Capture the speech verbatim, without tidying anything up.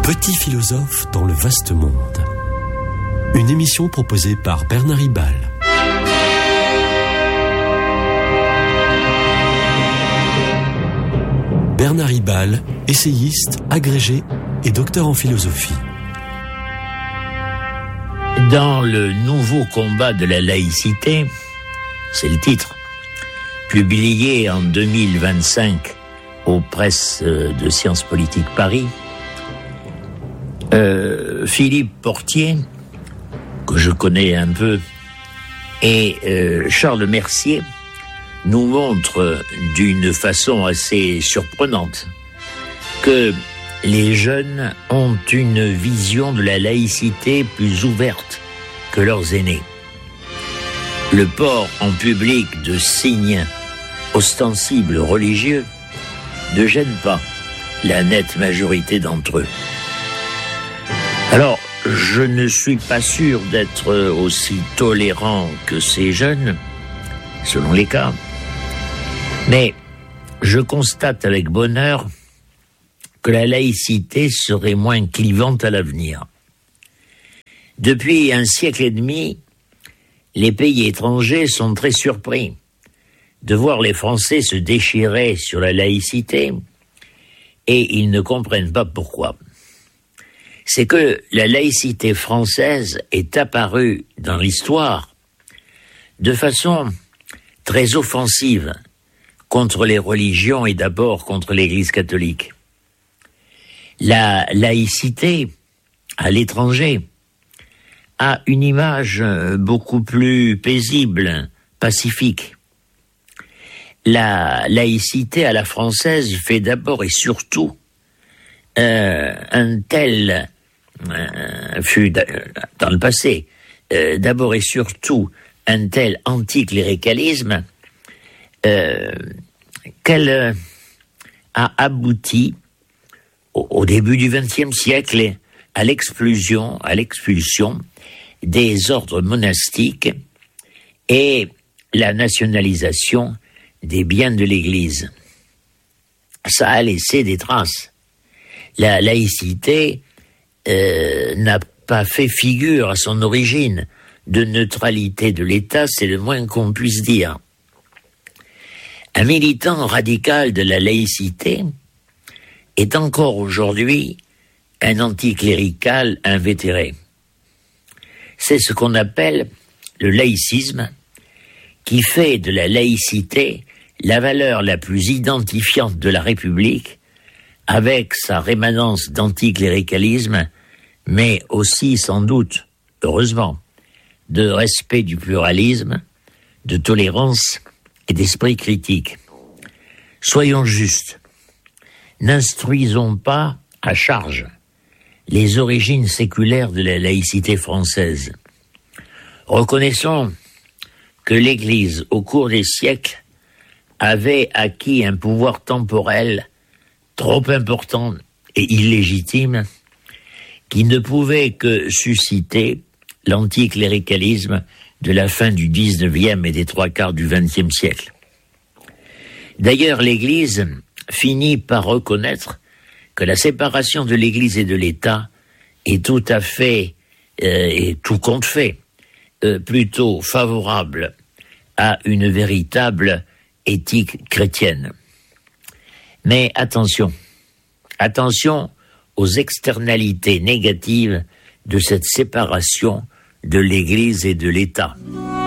Petit philosophe dans le vaste monde. Une émission proposée par Bernard Ribal. Bernard Ribal, essayiste, agrégé et docteur en philosophie. Dans le nouveau combat de la laïcité, c'est le titre, publié en deux mille vingt-cinq aux presses de Sciences Politiques Paris, euh, Philippe Portier, que je connais un peu, et euh, Charles Mercier nous montrent d'une façon assez surprenante que les jeunes ont une vision de la laïcité plus ouverte que leurs aînés. Le port en public de signes ostensibles religieux ne gêne pas la nette majorité d'entre eux. Alors, je ne suis pas sûr d'être aussi tolérant que ces jeunes, selon les cas, mais je constate avec bonheur que la laïcité serait moins clivante à l'avenir. Depuis un siècle et demi, les pays étrangers sont très surpris de voir les Français se déchirer sur la laïcité et ils ne comprennent pas pourquoi. C'est que la laïcité française est apparue dans l'histoire de façon très offensive contre les religions et d'abord contre l'Église catholique. La laïcité à l'étranger a une image beaucoup plus paisible, pacifique. La laïcité à la française fait d'abord et surtout euh, un tel, euh, fut dans le passé, euh, d'abord et surtout un tel anticléricalisme euh, qu'elle a abouti au, au début du vingtième siècle à l'expulsion, à l'expulsion des ordres monastiques et la nationalisation des biens de l'Église. Ça a laissé des traces. La laïcité euh, n'a pas fait figure à son origine de neutralité de l'État, c'est le moins qu'on puisse dire. Un militant radical de la laïcité est encore aujourd'hui un anticlérical invétéré. C'est ce qu'on appelle le laïcisme, qui fait de la laïcité la valeur la plus identifiante de la République, avec sa rémanence d'anticléricalisme, mais aussi sans doute, heureusement, de respect du pluralisme, de tolérance et d'esprit critique. Soyons justes, n'instruisons pas à charge les origines séculaires de la laïcité française. Reconnaissons que l'Église, au cours des siècles, avait acquis un pouvoir temporel trop important et illégitime qui ne pouvait que susciter l'anticléricalisme de la fin du dix-neuvième et des trois quarts du vingtième siècle. D'ailleurs, l'Église finit par reconnaître que la séparation de l'Église et de l'État est tout à fait, euh, et tout compte fait, euh, plutôt favorable à une véritable éthique chrétienne. Mais attention, attention aux externalités négatives de cette séparation de l'Église et de l'État.